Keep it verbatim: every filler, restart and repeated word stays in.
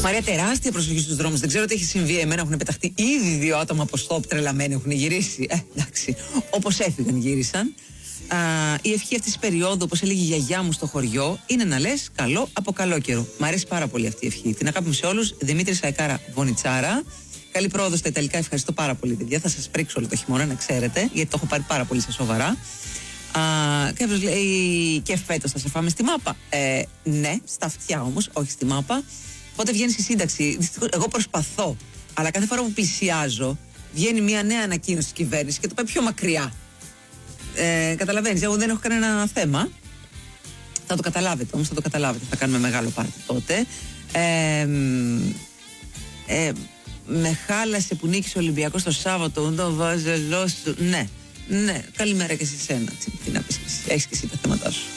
Μαρία, τεράστια προσοχή στους δρόμους. Δεν ξέρω τι έχει συμβεί. Εμένα έχουν πεταχτεί ήδη δύο άτομα από στόπ τρελαμένοι. Έχουν γυρίσει. Ε, εντάξει. Όπως έφυγαν, γύρισαν. Α, η ευχή αυτής της περίοδου, όπως έλεγε η γιαγιά μου στο χωριό, είναι να λες καλό από καλό καιρό. Μ' αρέσει πάρα πολύ αυτή η ευχή. Την αγάπη μου σε όλους. Δημήτρη Σαϊκάρα Βονιτσάρα. Καλή πρόοδο στα Ιταλικά. Ευχαριστώ πάρα πολύ, παιδιά. Θα σας πρίξω όλο το χειμώνα, να ξέρετε, γιατί το έχω πάρει πάρα πολύ στα σοβαρά. Κάποιος λέει και φέτος θα σε φάμε στη μάπα. Ε, ναι, στα αυτιά όμως, όχι στη μάπα. Πότε βγαίνει η σύνταξη? Εγώ προσπαθώ, αλλά κάθε φορά που πλησιάζω βγαίνει μια νέα ανακοίνωση της κυβέρνησης και το πάει πιο μακριά. Ε, καταλαβαίνεις, εγώ δεν έχω κανένα θέμα. Θα το καταλάβετε όμως, θα το καταλάβετε. Θα κάνουμε μεγάλο πάρτι τότε. Ε, ε, με χάλασε που νίκησε ο Ολυμπιακός το Σάββατο. Το βάζελό σου. Ναι, ναι, καλημέρα και σε σένα. Τι, τι να πεις, έχεις και εσύ τα θέματά σου.